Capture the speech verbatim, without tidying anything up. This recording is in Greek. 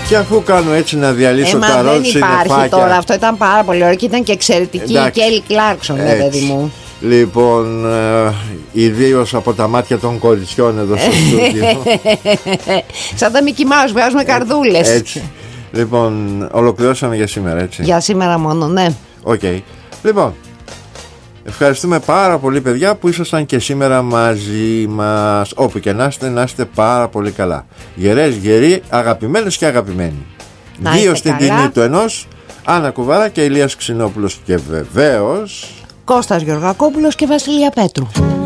Και αφού κάνω έτσι να διαλύσω ε, τα ρότ συννεφάκια. Δεν υπάρχει τώρα, αυτό ήταν πάρα πολύ ωραίο και ήταν και εξαιρετική η Κέλλι Κλάρκσον, ναι, παιδί μου. Λοιπόν, ε, ιδίως από τα μάτια των κοριτσιών εδώ στο στούντιο. Σαν τα Μικι Μάους, βγάζουμε καρδούλες. Έτσι. Λοιπόν, ολοκληρώσαμε για σήμερα, έτσι. Για σήμερα μόνο, ναι. Οκ. Okay. Λοιπόν, ευχαριστούμε πάρα πολύ, παιδιά, που ήσασταν και σήμερα μαζί μας. Όπου και να είστε, να είστε πάρα πολύ καλά. Γερές, γεροί, αγαπημένες και αγαπημένοι. Δύο στην καλά. Τιμή του ενός, Άννα Κουβάρα και Ηλίας Ξινόπουλος. Και βεβαίως Κώστας Γεωργακόπουλος και Βασιλεία Πέτρου.